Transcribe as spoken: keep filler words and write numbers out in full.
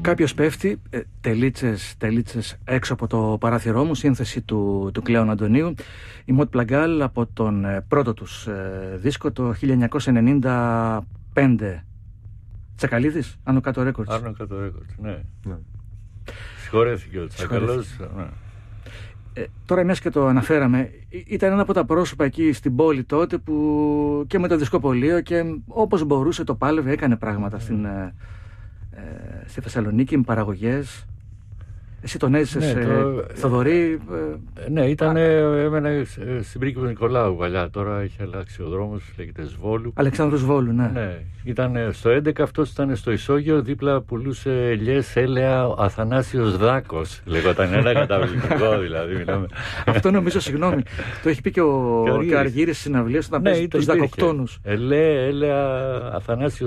Κάποιος πέφτει, ε, τελίτσες, τελίτσες έξω από το παράθυρό μου, σύνθεση του, του Κλέον Αντωνίου, η Μοτ Πλαγκάλ από τον ε, πρώτο τους ε, δίσκο το χίλια εννιακόσια ενενήντα πέντε. Τσακαλίδης, Άνω Κάτω Ρέκορτς. Άνω Κάτω Ρέκορτς, ναι. ναι. Συγχωρέθηκε ο Τσακαλός. Ναι. Ε, τώρα μιας και το αναφέραμε, ήταν ένα από τα πρόσωπα εκεί στην πόλη τότε που και με το δισκοπωλείο και όπως μπορούσε το πάλευε, έκανε πράγματα mm. στην, ε, ε, στη Θεσσαλονίκη με παραγωγές. Εσύ τον έζησες, ναι, το... ε, Θοδωρή. Ε, ναι, ήταν, έμενα στην Πρίγκιπο Νικολάου παλιά, τώρα έχει αλλάξει ο δρόμος, λέγεται Σβόλου. Αλεξάνδρου Σβόλου, ναι. ναι. Ήταν στο έντεκα, αυτός ήταν στο Ισόγειο, δίπλα πουλούσε ελιές, έλαια, ο Αθανάσιος Δάκος, λεγόταν, ένα καταπληκτικό δηλαδή. Μιλάμε. Αυτό νομίζω, συγγνώμη, το έχει πει και ο Αργύρης στις συναυλίες όταν ναι, παίζει τους Δακοκτόνους. Ελαία, έλαια, Αθανάσιος